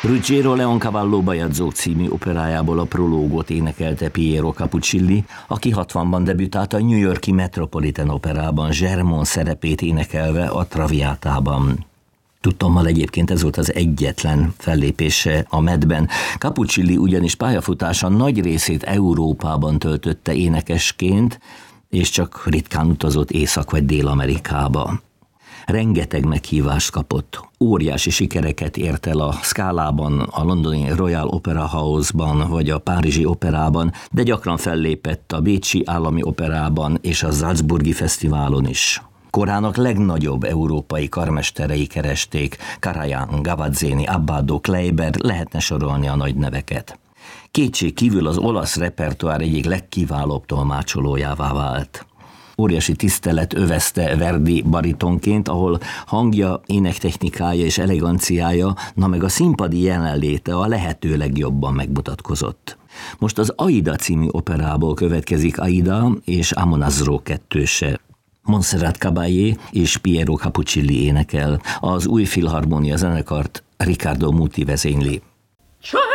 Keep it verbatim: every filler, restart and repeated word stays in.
Ruggiero Leoncavallo Bajadzó című operájából a prológot énekelte Piero Capuccilli, aki hatvanban debütált a New York-i Metropolitan Operában, Germont szerepét énekelve a Traviatában. Tudtommal egyébként ez volt az egyetlen fellépése a Metben. Capuccilli ugyanis pályafutása nagy részét Európában töltötte énekesként, és csak ritkán utazott Észak- vagy Dél-Amerikába. Rengeteg meghívást kapott, óriási sikereket ért el a Scalában, a londoni Royal Opera House-ban vagy a Párizsi Operában, de gyakran fellépett a Bécsi Állami Operában és a Salzburgi Fesztiválon is. Korának legnagyobb európai karmesterei keresték, Karajan, Gavazzeni, Abbado, Kleiber, lehetne sorolni a nagy neveket. Kétség kívül az olasz repertoár egyik legkiválóbb tolmácsolójává vált. Óriási tisztelet övezte Verdi baritonként, ahol hangja, énektechnikája és eleganciája, na meg a színpadi jelenléte a lehető legjobban megmutatkozott. Most az Aida című operából következik Aida és Amonasro kettőse. Montserrat Caballé és Piero Capuccilli énekel, az új filharmónia zenekart Riccardo Muti vezényli.